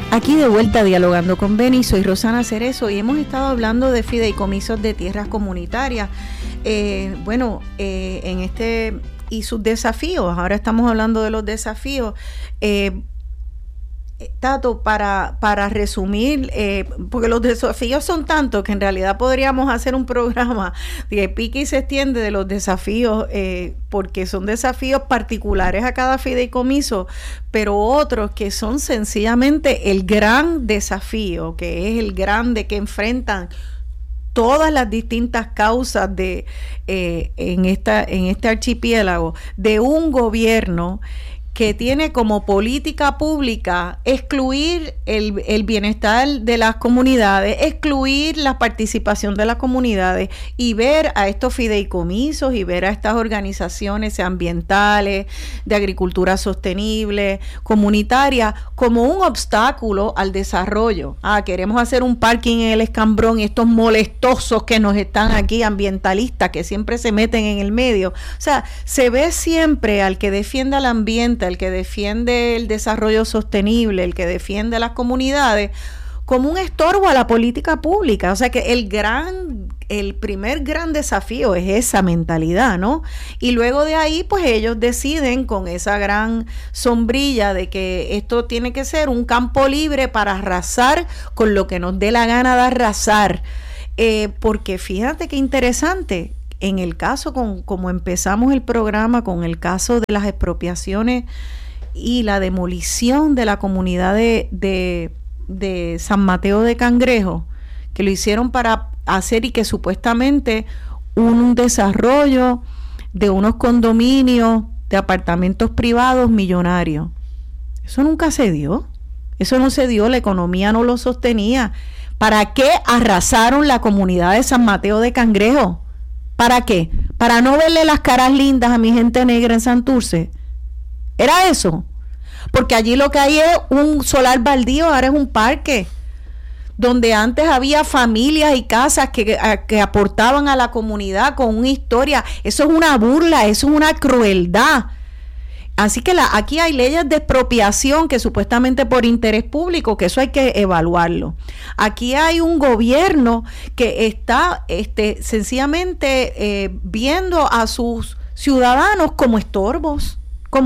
Aquí de vuelta dialogando con Beni, soy Rosana Cerezo y hemos estado hablando de fideicomisos de tierras comunitarias. En este y sus desafíos, ahora estamos hablando de los desafíos. Tato, para resumir, porque los desafíos son tantos que en realidad podríamos hacer un programa de pique y se extiende de los desafíos, porque son desafíos particulares a cada fideicomiso, pero otros que son sencillamente el gran desafío, que es el grande que enfrentan todas las distintas causas en este archipiélago de un gobierno que tiene como política pública excluir el bienestar de las comunidades, excluir la participación de las comunidades y ver a estos fideicomisos y ver a estas organizaciones ambientales, de agricultura sostenible, comunitaria, como un obstáculo al desarrollo. Queremos hacer un parking en el Escambrón y estos molestosos que nos están aquí, ambientalistas, que siempre se meten en el medio. O sea, se ve siempre al que defiende al ambiente, el que defiende el desarrollo sostenible, el que defiende las comunidades, como un estorbo a la política pública. O sea que el primer gran desafío es esa mentalidad, ¿no? Y luego de ahí, pues ellos deciden con esa gran sombrilla de que esto tiene que ser un campo libre para arrasar con lo que nos dé la gana de arrasar. Porque fíjate qué interesante. En el caso, como empezamos el programa, con el caso de las expropiaciones y la demolición de la comunidad de San Mateo de Cangrejo, que lo hicieron para hacer y que supuestamente un desarrollo de unos condominios de apartamentos privados millonarios. Eso nunca se dio. Eso no se dio, la economía no lo sostenía. ¿Para qué arrasaron la comunidad de San Mateo de Cangrejo? ¿Para qué? ¿Para no verle las caras lindas a mi gente negra en Santurce? ¿Era eso? Porque allí lo que hay es un solar baldío, ahora es un parque, donde antes había familias y casas que aportaban a la comunidad con una historia. Eso es una burla, eso es una crueldad. Así que aquí hay leyes de expropiación que supuestamente por interés público, que eso hay que evaluarlo. Aquí hay un gobierno que está sencillamente viendo a sus ciudadanos como estorbos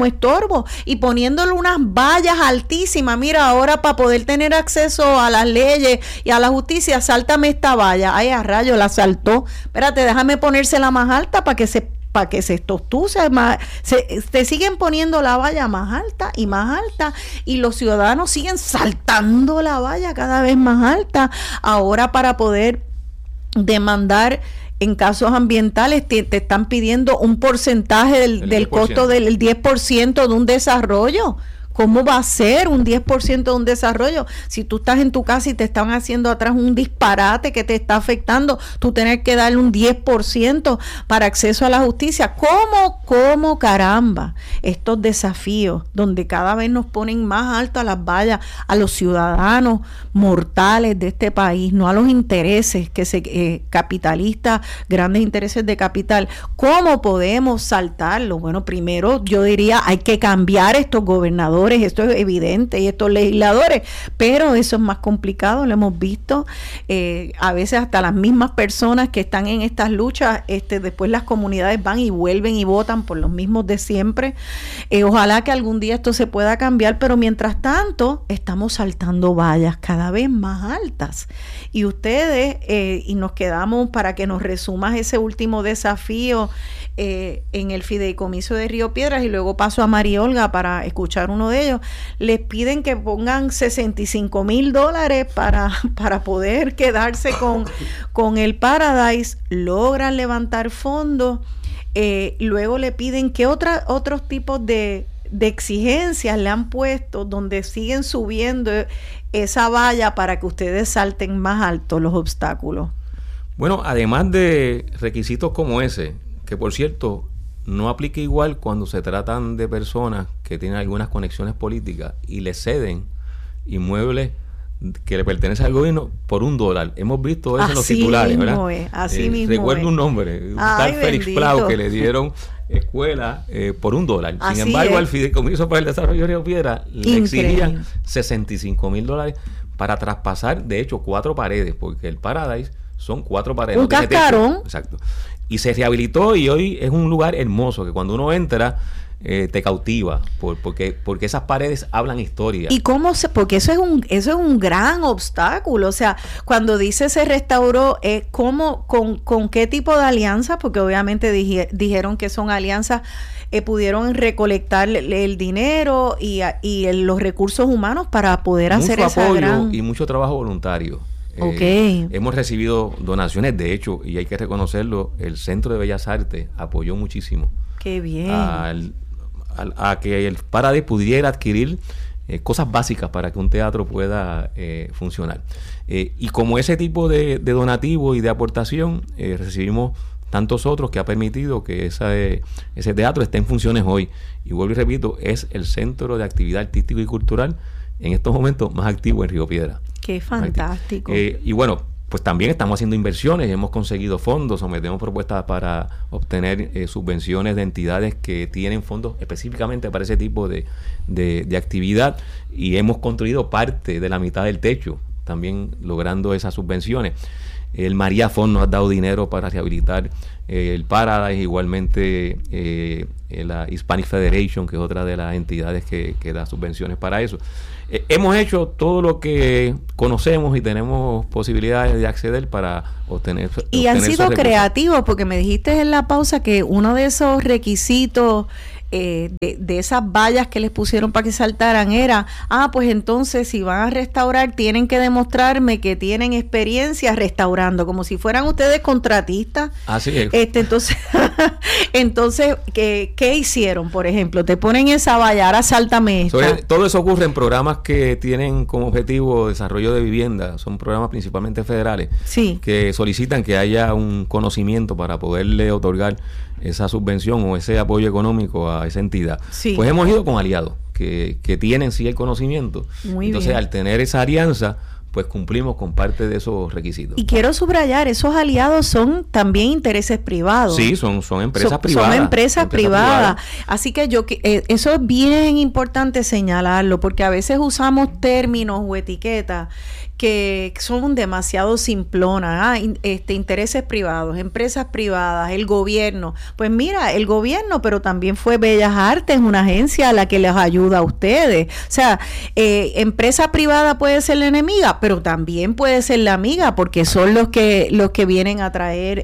y poniéndole unas vallas altísimas. Mira, ahora para poder tener acceso a las leyes y a la justicia, sáltame esta valla. Ay, a rayo, la saltó. Espérate, déjame ponérsela más alta para que se estostuce más. Te siguen poniendo la valla más alta y los ciudadanos siguen saltando la valla cada vez más alta. Ahora, para poder demandar en casos ambientales, te están pidiendo un porcentaje del costo del 10% de un desarrollo. ¿Cómo va a ser un 10% de un desarrollo? Si tú estás en tu casa y te están haciendo atrás un disparate que te está afectando, tú tienes que darle un 10% para acceso a la justicia. ¿Cómo caramba? Estos desafíos donde cada vez nos ponen más alto a las vallas, a los ciudadanos mortales de este país, no a los intereses capitalistas, grandes intereses de capital. ¿Cómo podemos saltarlo? Bueno, primero yo diría, hay que cambiar estos gobernadores, esto es evidente, y estos legisladores, pero eso es más complicado, lo hemos visto. A veces hasta las mismas personas que están en estas luchas, después las comunidades van y vuelven y votan por los mismos de siempre. Ojalá que algún día esto se pueda cambiar, pero mientras tanto estamos saltando vallas cada vez más altas. Y ustedes, y nos quedamos para que nos resumas ese último desafío en el fideicomiso de Río Piedras, y luego paso a María Olga para escuchar uno de ellos. Les piden que pongan $65,000 para poder quedarse con el Paradise. Logran levantar fondos. Luego le piden que otros tipos de exigencias le han puesto, donde siguen subiendo esa valla para que ustedes salten más alto los obstáculos. Bueno, además de requisitos como ese, que por cierto no aplica igual cuando se tratan de personas que tienen algunas conexiones políticas y le ceden inmuebles que le pertenece al gobierno por $1. Hemos visto eso en los titulares, ¿verdad? Así mismo recuerdo un nombre, un tal Félix Plau, que le dieron escuela por $1. Sin embargo, al Fideicomiso para el Desarrollo de Río Piedras le exigían $65,000 para traspasar, de hecho, 4 paredes, porque el Paradise son 4 paredes. Un cascarón. Exacto. Y se rehabilitó y hoy es un lugar hermoso, que cuando uno entra te cautiva, porque esas paredes hablan historia. ¿Y cómo porque eso es un gran obstáculo? O sea, cuando dice se restauró, ¿cómo, con qué tipo de alianza? Porque obviamente dijeron que son alianzas, pudieron recolectar el dinero y los recursos humanos para poder hacer esa apoyo gran... y mucho trabajo voluntario. Hemos recibido donaciones, de hecho, y hay que reconocerlo, el Centro de Bellas Artes apoyó muchísimo. ¡Qué bien! A que el Paradise pudiera adquirir cosas básicas para que un teatro pueda funcionar. Y como ese tipo de donativo y de aportación, recibimos tantos otros que ha permitido que ese teatro esté en funciones hoy. Y vuelvo y repito, es el centro de actividad artística y cultural en estos momentos más activo en Río Piedras. ¡Qué fantástico! Y bueno, pues también estamos haciendo inversiones, hemos conseguido fondos, sometemos propuestas para obtener subvenciones de entidades que tienen fondos específicamente para ese tipo de actividad, y hemos construido parte de la mitad del techo, también logrando esas subvenciones. El María Font nos ha dado dinero para rehabilitar el Paradise, igualmente la Hispanic Federation, que es otra de las entidades que da subvenciones para eso. Hemos hecho todo lo que conocemos y tenemos posibilidades de acceder para obtener. Y han sido creativos, porque me dijiste en la pausa que uno de esos requisitos de esas vallas que les pusieron para que saltaran era, pues entonces si van a restaurar tienen que demostrarme que tienen experiencia restaurando, como si fueran ustedes contratistas. Así es. Entonces, ¿qué hicieron? Por ejemplo, te ponen esa valla, ahora sáltame esta. Todo eso ocurre en programas que tienen como objetivo desarrollo de vivienda, son programas principalmente federales, que solicitan que haya un conocimiento para poderle otorgar esa subvención o ese apoyo económico a esa entidad. Pues hemos ido con aliados que tienen el conocimiento. Entonces, al tener esa alianza, pues cumplimos con parte de esos requisitos. Y quiero subrayar, esos aliados son también intereses privados. Sí, son empresas privadas. Son empresas privadas. Así que eso es bien importante señalarlo, porque a veces usamos términos o etiquetas que son demasiado simplonas, intereses privados, empresas privadas, el gobierno. Pues mira, el gobierno, pero también fue Bellas Artes, una agencia a la que les ayuda a ustedes. O sea, empresa privada puede ser la enemiga, pero también puede ser la amiga, porque son los que vienen a traer,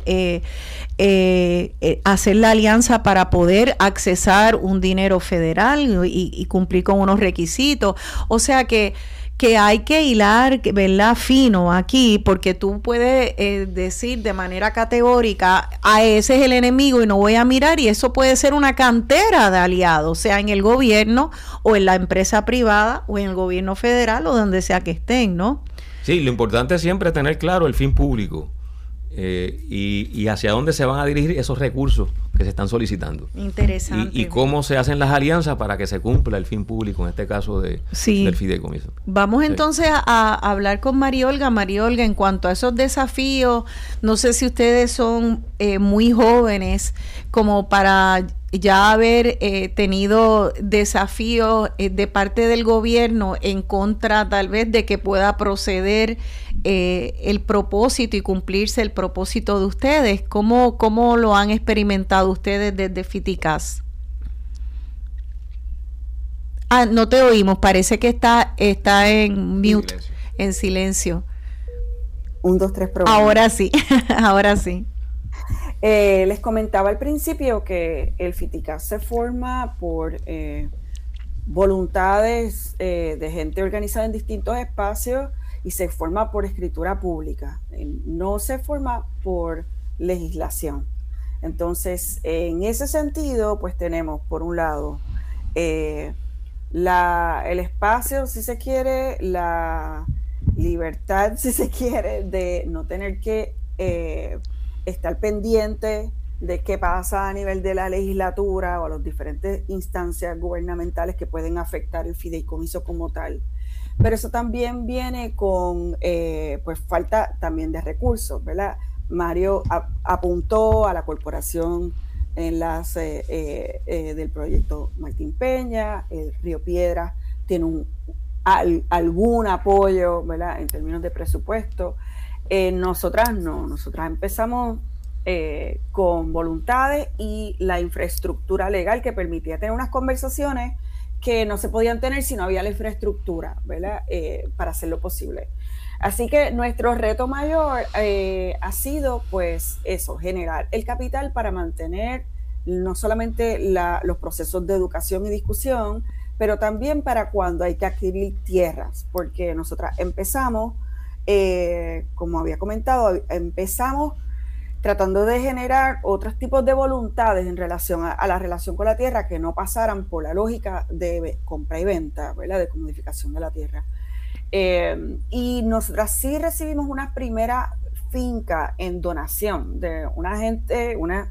hacer la alianza para poder accesar un dinero federal y cumplir con unos requisitos. O sea que hay que hilar, ¿verdad?, fino aquí, porque tú puedes decir de manera categórica, ese es el enemigo y no voy a mirar, y eso puede ser una cantera de aliados, sea en el gobierno o en la empresa privada o en el gobierno federal o donde sea que estén, ¿no? Sí, lo importante es siempre tener claro el fin público y hacia dónde se van a dirigir esos recursos que se están solicitando. Interesante. Y cómo se hacen las alianzas para que se cumpla el fin público, en este caso del fideicomiso. Vamos entonces a hablar con María Olga. María Olga, en cuanto a esos desafíos, no sé si ustedes son muy jóvenes como para ya haber tenido desafíos de parte del gobierno en contra tal vez de que pueda proceder el propósito y cumplirse el propósito de ustedes. ¿Cómo lo han experimentado ustedes desde FITICAS? No te oímos, parece que está en mute, en silencio. 1, 2, 3, programa. Ahora sí, ahora sí. Les comentaba al principio que el FITICAS se forma por voluntades de gente organizada en distintos espacios y se forma por escritura pública, no se forma por legislación. Entonces, en ese sentido, pues tenemos, por un lado, el espacio, si se quiere, la libertad, si se quiere, de no tener que estar pendiente de qué pasa a nivel de la legislatura o a las diferentes instancias gubernamentales que pueden afectar el fideicomiso como tal. pero eso también viene con pues falta también de recursos, ¿verdad? Mario apuntó a la corporación enlace del proyecto Martín Peña, el Río Piedras tiene algún apoyo, ¿verdad? En términos de presupuesto. Nosotras no, nosotras empezamos con voluntades y la infraestructura legal que permitía tener unas conversaciones que no se podían tener si no había la infraestructura, ¿verdad? Para hacerlo posible. Así que nuestro reto mayor ha sido, pues, eso, generar el capital para mantener no solamente los procesos de educación y discusión, pero también para cuando hay que adquirir tierras, porque nosotras empezamos, como había comentado, empezamos tratando de generar otros tipos de voluntades en relación a la relación con la tierra que no pasaran por la lógica de compra y venta, ¿verdad? De comodificación de la tierra. Y nosotras sí recibimos una primera finca en donación de una gente, una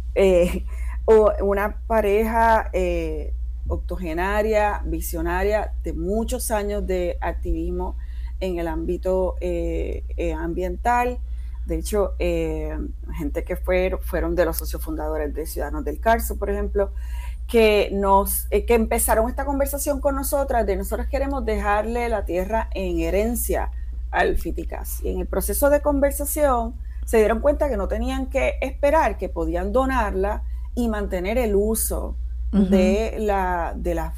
pareja octogenaria, visionaria, de muchos años de activismo en el ámbito ambiental. De hecho, gente que fueron de los socios fundadores de Ciudadanos del Carso, por ejemplo, que empezaron esta conversación con nosotras, de nosotros queremos dejarle la tierra en herencia al Fiticas. Y en el proceso de conversación se dieron cuenta que no tenían que esperar, que podían donarla y mantener el uso de la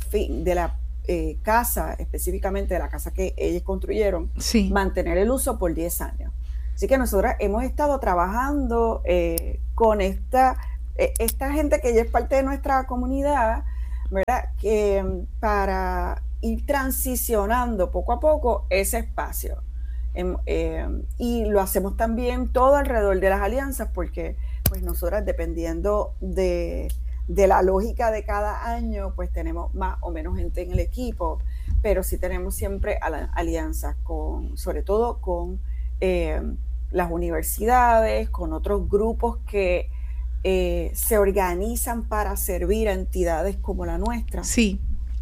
casa, específicamente de la casa que ellos construyeron, sí, mantener el uso por 10 años. Así que nosotros hemos estado trabajando con esta gente que ya es parte de nuestra comunidad, ¿verdad? Para ir transicionando poco a poco ese espacio. Y lo hacemos también todo alrededor de las alianzas, porque pues nosotras, dependiendo de la lógica de cada año, pues tenemos más o menos gente en el equipo, pero sí tenemos siempre alianzas sobre todo con las universidades, con otros grupos que se organizan para servir a entidades como la nuestra. Sí.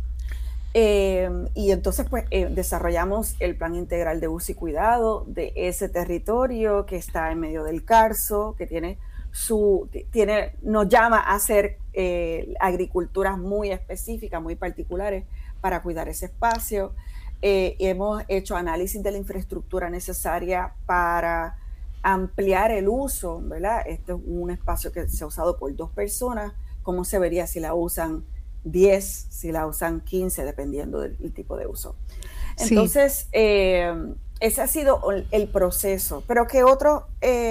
Y entonces pues desarrollamos el plan integral de uso y cuidado de ese territorio que está en medio del Carso, que nos llama a hacer agriculturas muy específicas, muy particulares para cuidar ese espacio. Hemos hecho análisis de la infraestructura necesaria para ampliar el uso, ¿verdad? Este es un espacio que se ha usado por 2 personas. ¿Cómo se vería si la usan 10, si la usan 15, dependiendo del tipo de uso? Entonces, sí, ese ha sido el proceso. Pero ¿qué otros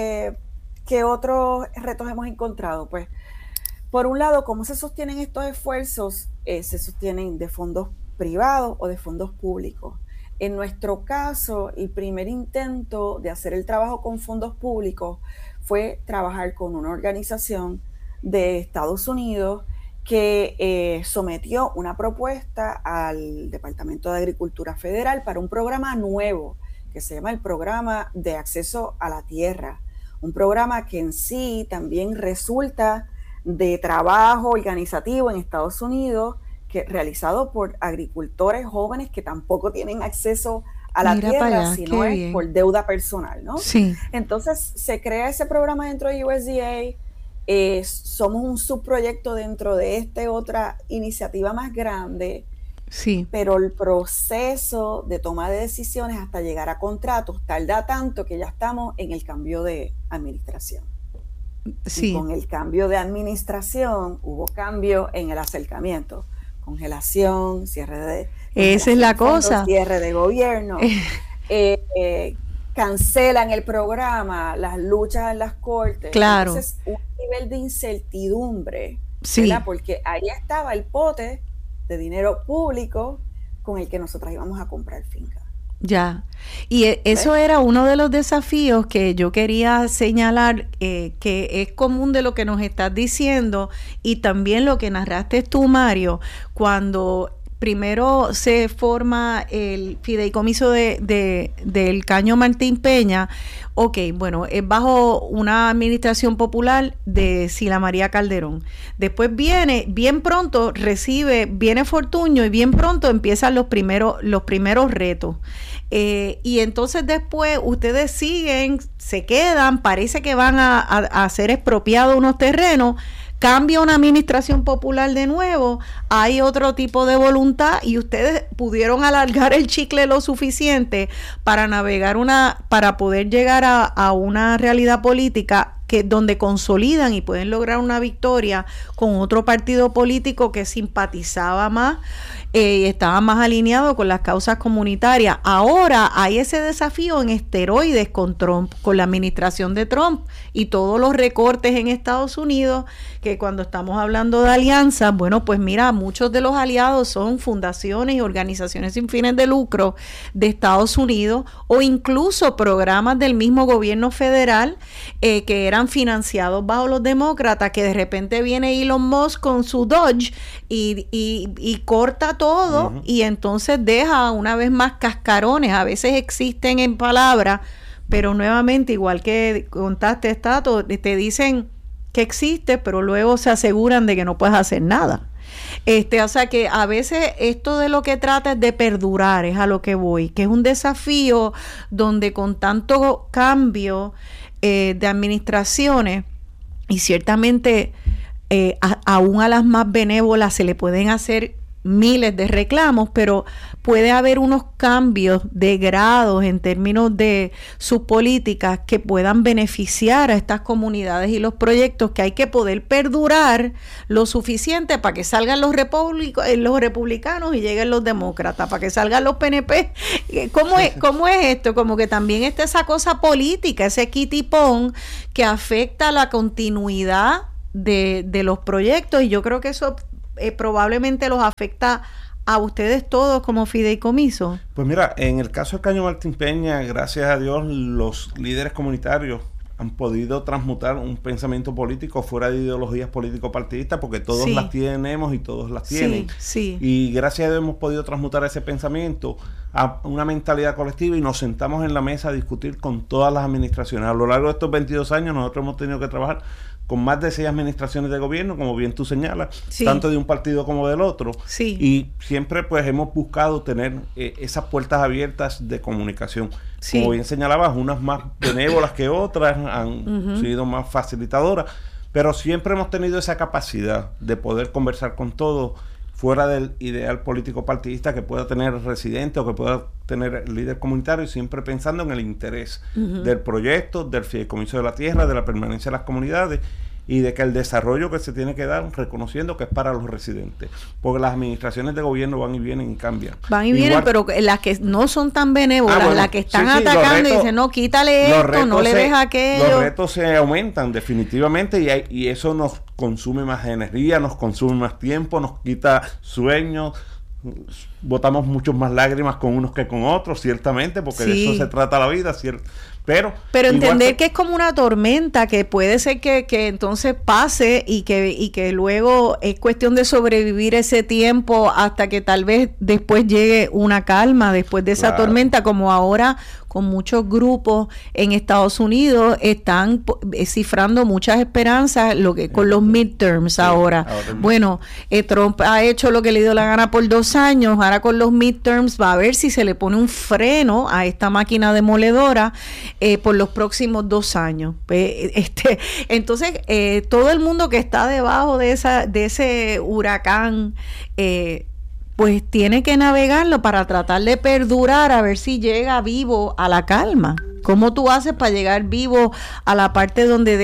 retos hemos encontrado? Pues, por un lado, ¿cómo se sostienen estos esfuerzos? Se sostienen de fondos privados o de fondos públicos. En nuestro caso, el primer intento de hacer el trabajo con fondos públicos fue trabajar con una organización de Estados Unidos que sometió una propuesta al Departamento de Agricultura Federal para un programa nuevo que se llama el Programa de Acceso a la Tierra, un programa que en sí también resulta de trabajo organizativo en Estados Unidos, realizado por agricultores jóvenes que tampoco tienen acceso a la tierra, sino es por deuda personal, ¿no? Sí. Entonces se crea ese programa dentro de USDA, somos un subproyecto dentro de esta otra iniciativa más grande, sí, pero el proceso de toma de decisiones hasta llegar a contratos tarda tanto que ya estamos en el cambio de administración. Sí. Y con el cambio de administración hubo cambio en el acercamiento. Congelación, cierre de... Esa es la cosa. Cierre de gobierno. Cancelan el programa, las luchas en las cortes. Claro. Entonces, un nivel de incertidumbre, sí, ¿verdad? Porque ahí estaba el pote de dinero público con el que nosotros íbamos a comprar finca. Ya, y eso era uno de los desafíos que yo quería señalar, que es común de lo que nos estás diciendo y también lo que narraste tú, Mario, cuando primero se forma el fideicomiso del Caño Martín Peña. Ok, bueno, es bajo una administración popular de Sila María Calderón. Después viene Fortuño y bien pronto empiezan los primeros retos. Y entonces después ustedes se quedan, parece que van a ser expropiados unos terrenos, cambia una administración popular de nuevo, hay otro tipo de voluntad y ustedes pudieron alargar el chicle lo suficiente para para poder llegar a una realidad política donde consolidan y pueden lograr una victoria con otro partido político que simpatizaba más, estaba más alineado con las causas comunitarias. Ahora hay ese desafío en esteroides con Trump, con la administración de Trump y todos los recortes en Estados Unidos, que cuando estamos hablando de alianzas, bueno, pues mira, muchos de los aliados son fundaciones y organizaciones sin fines de lucro de Estados Unidos o incluso programas del mismo gobierno federal que eran financiados bajo los demócratas, que de repente viene Elon Musk con su Dodge y corta todo. Uh-huh. Y entonces deja una vez más cascarones, a veces existen en palabras, pero nuevamente, igual que contaste, Tato, te dicen que existe, pero luego se aseguran de que no puedes hacer nada. O sea que a veces esto de lo que trata es de perdurar, es a lo que voy, que es un desafío donde con tanto cambio de administraciones y ciertamente aún a las más benévolas se le pueden hacer miles de reclamos, pero puede haber unos cambios de grados en términos de sus políticas que puedan beneficiar a estas comunidades y los proyectos que hay que poder perdurar lo suficiente para que salgan los republicanos y lleguen los demócratas, para que salgan los PNP. ¿Cómo es esto? Como que también está esa cosa política, ese quitipón que afecta la continuidad de los proyectos, y yo creo que eso probablemente los afecta a ustedes todos como fideicomiso. Pues mira, en el caso del Caño Martín Peña, gracias a Dios, los líderes comunitarios han podido transmutar un pensamiento político fuera de ideologías político-partidistas, porque todos las tenemos y todos las tienen. Sí. Y gracias a Dios hemos podido transmutar ese pensamiento a una mentalidad colectiva y nos sentamos en la mesa a discutir con todas las administraciones. A lo largo de estos 22 años nosotros hemos tenido que trabajar con más de 6 administraciones de gobierno, como bien tú señalas, tanto de un partido como del otro. Sí. Y siempre pues hemos buscado tener esas puertas abiertas de comunicación. Sí. Como bien señalabas, unas más benévolas que otras, han sido más facilitadoras, pero siempre hemos tenido esa capacidad de poder conversar con todos fuera del ideal político partidista que pueda tener el residente o que pueda tener el líder comunitario, siempre pensando en el interés del proyecto, del fideicomiso de la tierra, de la permanencia de las comunidades y de que el desarrollo que se tiene que dar, reconociendo que es para los residentes, porque las administraciones de gobierno van y vienen y cambian. Van y vienen, pero las que no son tan benévolas, las que están atacando y dicen, no, quítale esto, no le des aquello. Los retos se aumentan definitivamente y eso nos consume más energía, nos consume más tiempo, nos quita sueños, botamos muchas más lágrimas con unos que con otros, ciertamente, porque de eso se trata la vida, ¿cierto? Pero entender que es como una tormenta, que puede ser que entonces pase y que luego es cuestión de sobrevivir ese tiempo hasta que tal vez después llegue una calma después de esa tormenta, como ahora con muchos grupos en Estados Unidos están cifrando muchas esperanzas con los midterms ahora. Bueno, Trump ha hecho lo que le dio la gana por 2 años, ahora con los midterms va a ver si se le pone un freno a esta máquina demoledora por los próximos 2 años. Entonces, todo el mundo que está debajo de ese huracán, pues tiene que navegarlo para tratar de perdurar, a ver si llega vivo a la calma. ¿Cómo tú haces para llegar vivo a la parte donde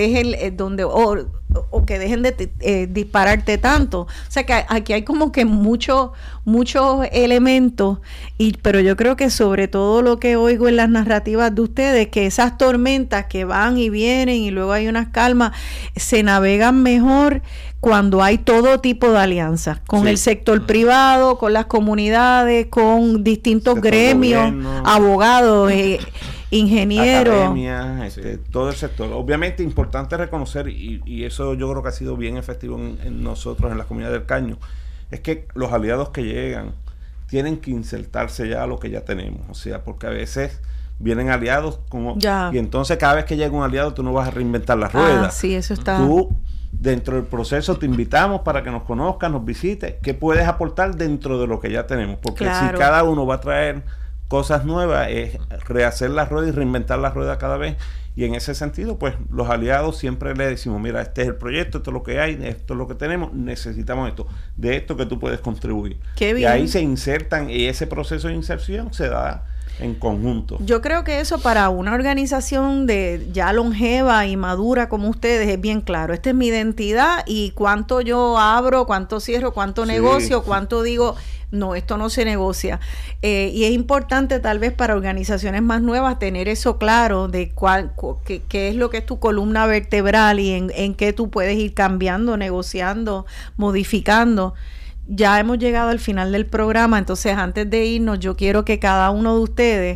o que dejen de dispararte tanto? O sea que aquí hay como que muchos elementos, pero yo creo que sobre todo lo que oigo en las narrativas de ustedes, que esas tormentas que van y vienen y luego hay unas calmas, se navegan mejor cuando hay todo tipo de alianzas, con el sector privado, con las comunidades, con distintos gremios, abogados, ingenieros, academia, todo el sector. Obviamente importante reconocer, y eso yo creo que ha sido bien efectivo en nosotros, en la comunidad del Caño, es que los aliados que llegan tienen que insertarse ya a lo que ya tenemos. O sea, porque a veces vienen aliados y entonces cada vez que llega un aliado tú no vas a reinventar la rueda. Sí, eso está. Tú, dentro del proceso, te invitamos para que nos conozcas, nos visites, qué puedes aportar dentro de lo que ya tenemos. Porque si cada uno va a traer cosas nuevas, es rehacer la rueda y reinventar la rueda cada vez. Y en ese sentido, pues los aliados siempre le decimos, mira, este es el proyecto, esto es lo que hay, esto es lo que tenemos, necesitamos esto, de esto que tú puedes contribuir. Qué bien. Y ahí se insertan, y ese proceso de inserción se da en conjunto. Yo creo que eso para una organización de ya longeva y madura como ustedes es bien claro. Esta es mi identidad y cuánto yo abro, cuánto cierro, cuánto negocio, cuánto digo, no, esto no se negocia. Y es importante tal vez para organizaciones más nuevas tener eso claro de qué es lo que es tu columna vertebral y en qué tú puedes ir cambiando, negociando, modificando. Ya hemos llegado al final del programa, entonces antes de irnos yo quiero que cada uno de ustedes,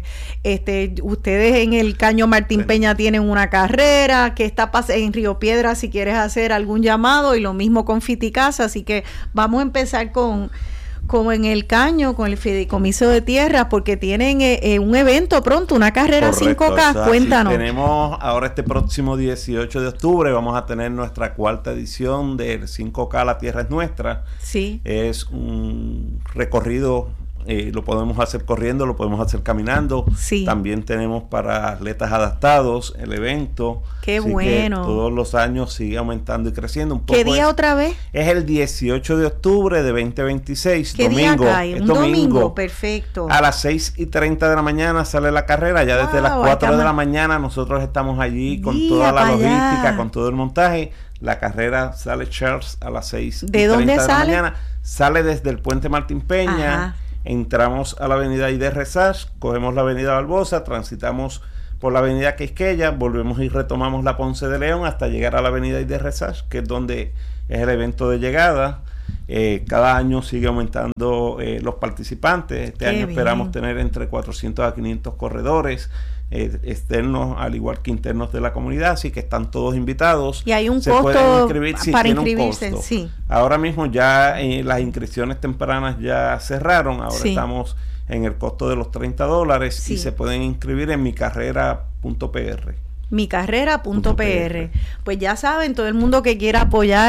ustedes en el Caño Martín Peña tienen una carrera, que está en Río Piedras si quieres hacer algún llamado y lo mismo con Fiticasa, así que vamos a empezar como en el Caño, con el Fideicomiso de Tierras, porque tienen un evento pronto, una carrera. Correcto, 5K, o sea, cuéntanos. Sí, tenemos ahora este próximo 18 de octubre, vamos a tener nuestra 4ª edición del 5K La Tierra es Nuestra. Sí. Es un recorrido, lo podemos hacer corriendo, lo podemos hacer caminando. Sí. También tenemos para atletas adaptados el evento. Qué bueno. Que todos los años sigue aumentando y creciendo un poco. ¿Qué día otra vez? Es el 18 de octubre de 2026. ¿Qué domingo. día cae? Un domingo, perfecto. A las 6:30 de la mañana sale la carrera. Ya desde las 4 de la mañana nosotros estamos allí con toda la logística, con todo el montaje. La carrera sale Charles a las 6:30 ¿De dónde la sale? mañana. Sale desde el Puente Martín Peña. Ajá. Entramos a la avenida Aide Resach, cogemos la avenida Barbosa, transitamos por la avenida Quisqueya, volvemos y retomamos la Ponce de León hasta llegar a la avenida Aide Resach, que es donde es el evento de llegada. Cada año sigue aumentando los participantes. Este año esperamos tener entre 400 a 500 corredores externos, al igual que internos de la comunidad, así que están todos invitados. Y hay un se costo pueden inscribir, sí, para tiene inscribirse, un costo. sí. Ahora mismo ya las inscripciones tempranas ya cerraron, ahora sí. estamos en el costo de los $30 sí. y se pueden inscribir en micarrera.pr. micarrera.pr. Pues ya saben, todo el mundo que quiera apoyar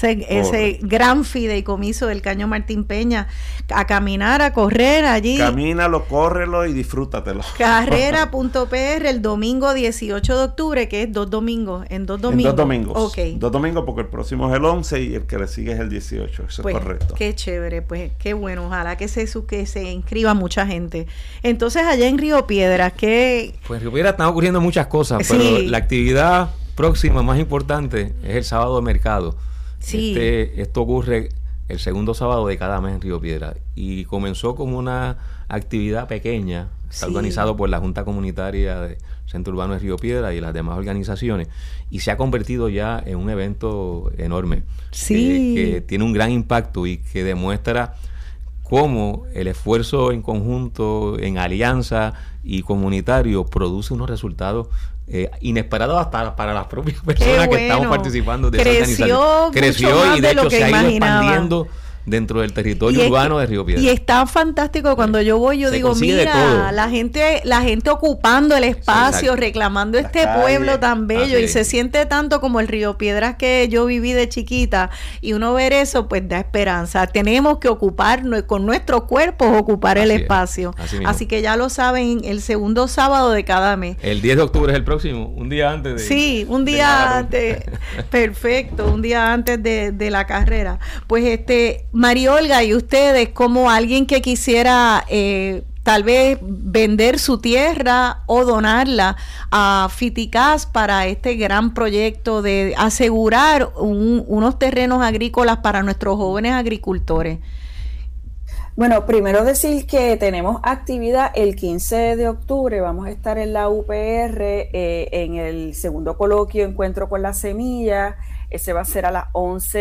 ese gran fideicomiso del Caño Martín Peña, a caminar, a correr allí. Camínalo, córrelo y disfrútatelo. Carrera.pr el domingo 18 de octubre, que es 2 domingos, en 2 domingos. En 2 domingos. Okay. 2 domingos porque el próximo es el 11 y el que le sigue es el 18. Eso pues, es correcto. Qué chévere, pues qué bueno. Ojalá que se inscriba mucha gente. Entonces, allá en Río Piedras, ¿qué? Pues en Río Piedras están ocurriendo muchas cosas, pero la actividad próxima más importante es el sábado de mercado. Sí. Esto ocurre el segundo sábado de cada mes en Río Piedras y comenzó como una actividad pequeña, está organizado por la Junta Comunitaria del Centro Urbano de Río Piedras y las demás organizaciones, y se ha convertido ya en un evento enorme, que tiene un gran impacto y que demuestra cómo el esfuerzo en conjunto, en alianza y comunitario produce unos resultados inesperados hasta para las propias personas que estamos participando de esa organización. Creció y de hecho se ha ido expandiendo dentro del territorio urbano de Río Piedras. Y está fantástico cuando yo voy, yo digo, mira, la gente ocupando el espacio, reclamando este pueblo tan bello, y se siente tanto como el Río Piedras que yo viví de chiquita, y uno ver eso pues da esperanza. Tenemos que ocuparnos con nuestros cuerpos, ocupar el espacio. Así que ya lo saben, el segundo sábado de cada mes. El 10 de octubre es el próximo, un día antes de... Sí, un día antes. Perfecto, un día antes de la carrera. Pues María Olga, y ustedes, como alguien que quisiera tal vez vender su tierra o donarla a Fiticas para este gran proyecto de asegurar unos terrenos agrícolas para nuestros jóvenes agricultores. Bueno, primero decir que tenemos actividad el 15 de octubre, vamos a estar en la UPR en el segundo coloquio Encuentro con la Semilla. Ese va a ser a las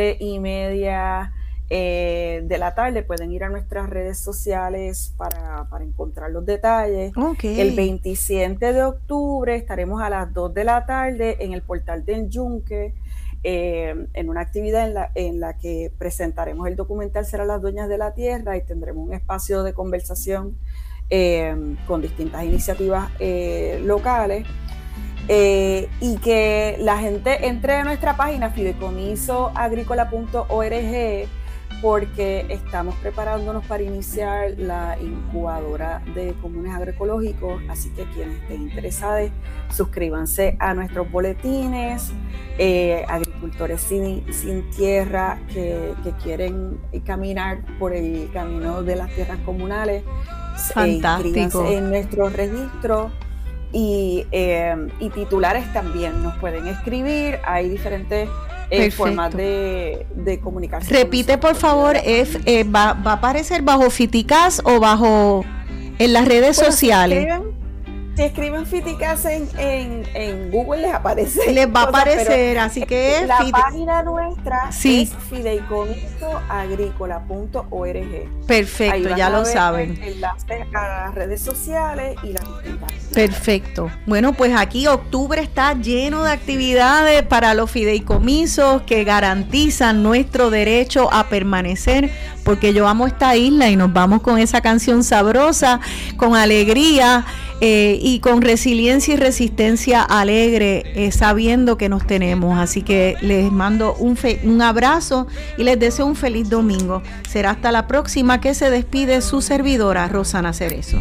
11:30 de la tarde. Pueden ir a nuestras redes sociales para encontrar los detalles. El 27 de octubre estaremos a las 2 de la tarde en el Portal del Yunque. en una actividad en la que presentaremos el documental Será las Dueñas de la Tierra y tendremos un espacio de conversación con distintas iniciativas locales. Y que la gente entre a nuestra página fideicomisoagricola.org, porque estamos preparándonos para iniciar la incubadora de comunes agroecológicos, así que quienes estén interesados, suscríbanse a nuestros boletines. Agricultores sin tierra que quieren caminar por el camino de las tierras comunales, inscríbanse en nuestro registro. Y titulares también nos pueden escribir. Hay diferentes formas de comunicación. Repite, por favor, ¿va a aparecer bajo Fiticas o bajo en las redes sociales? Si escriben Fiticas en Google les aparece. Les va a aparecer, así que la página nuestra es fideicomisoagricola.org. Perfecto, ya lo saben. Enlaces a las redes sociales y las distintas. Perfecto. Bueno, pues aquí octubre está lleno de actividades para los fideicomisos que garantizan nuestro derecho a permanecer, porque yo amo esta isla y nos vamos con esa canción sabrosa, con alegría y con resiliencia y resistencia alegre, sabiendo que nos tenemos. Así que les mando un abrazo y les deseo un feliz domingo. Será hasta la próxima, que se despide su servidora, Rosana Cerezo.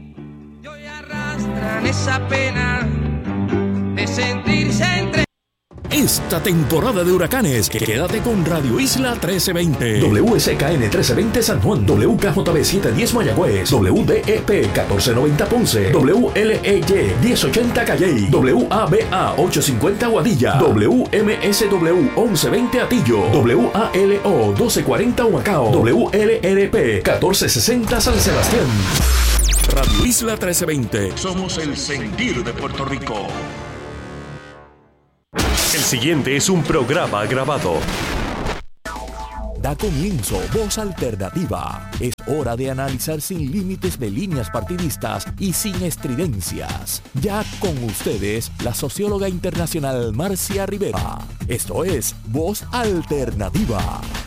Esa pena de sentirse entre... Esta temporada de huracanes, quédate con Radio Isla 1320, WSKN 1320 San Juan, WKJB 710 Mayagüez, WDEP 1490 Ponce, WLEY 1080 Calley, WABA 850 Aguadilla, WMSW 1120 Atillo, WALO 1240 Humacao, WLRP 1460 San Sebastián. Radio Isla 1320. Somos el sentir de Puerto Rico. El siguiente es un programa grabado. Da comienzo Voz Alternativa. Es hora de analizar sin límites de líneas partidistas y sin estridencias. Ya con ustedes, la socióloga internacional Marcia Rivera. Esto es Voz Alternativa.